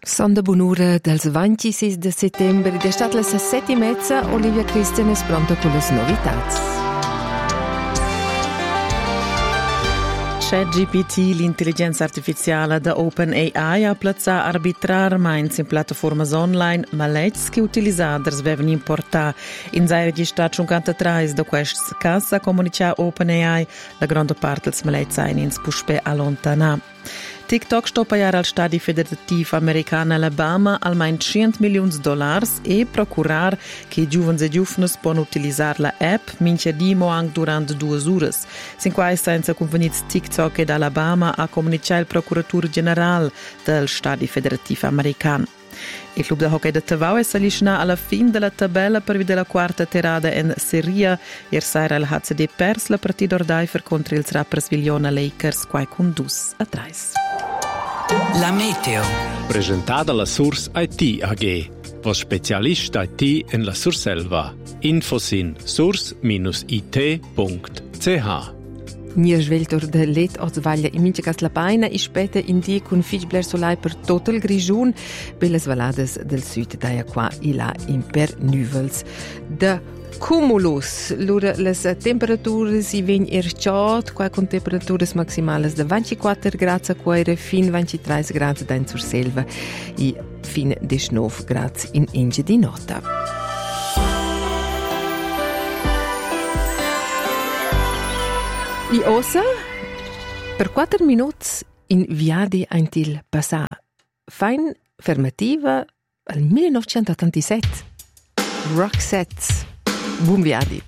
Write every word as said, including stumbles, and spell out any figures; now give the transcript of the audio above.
Sonda bunura del ventisei di settembre, ed è stata le sette e mezza, Olivia Christian è pronta con le novità. ChatGPT, l'intelligenza artificiale da OpenAI, ha plaza arbitrar mainz in piattaforme online, ma leggi che utilizzatori devono importare. In sei registrati cinquantatré da questi casi, ha comunicato OpenAI, la grande parte delle leggi in spuspe allontana. TikTok sta pagare al Stato federativo americano Alabama almeno cento milioni di dollari e procurare che i giovani e giovani possano utilizzare la app minchia dimo anche durante due ore. Sin qua senza convenire TikTok ed Alabama ha comunicato il procuratore generale del Stato federativo americano. Il club de hockey de Tavau è salito alla fine della tabella per la quarta tirata in Serie. Ieri sera il H C D perso la partita d'Ordaifer contro il Rapperswil-Jona Lakers, qua con due a tre. La meteo. Presentata la Source I T A G, was Spezialist I T in la Surselva. Infos in source dash I T punkt C H. Mia sveltor de let od svaglia in mince cas la paina e spete in die con fig bler solai per tot il grigiun belles valades del sud daia qua e là in per nuvels de cumulus. Lura les temperaturas i ven erciot qua con temperaturas maximales de ventiquattro gradi quaire fin ventitré gradi da in Surselva e fin diciannove gradi in Inge di Nota. I ossa per quattro minuti in viadi antil passà. Fein fermativa al millenovecentottantasette. Roxette. Buon viadi.